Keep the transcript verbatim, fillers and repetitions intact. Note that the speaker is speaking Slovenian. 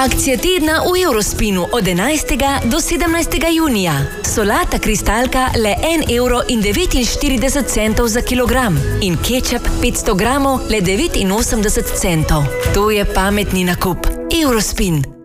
Akcija tedna v Eurospinu od enajstega do sedemnajstega junija. Solata kristalka le en evro in devetinštirideset centov za kilogram in kečap petsto gramov le devetinosemdeset centov. To je pametni nakup. Eurospin.